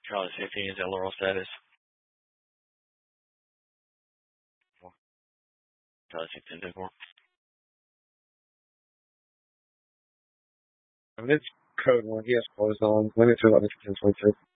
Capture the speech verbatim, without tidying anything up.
Charlie fifteen is at Laurel status. Charlie sixteen ten four. And it's code one. He has closed on. Limit to eleven fifteen twenty two.